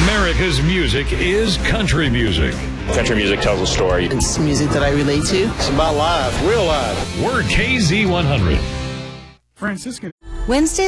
America's music is country music. Country music tells a story. It's music that I relate to. It's about life, real life. We're KZ100. Franciscan. Wednesday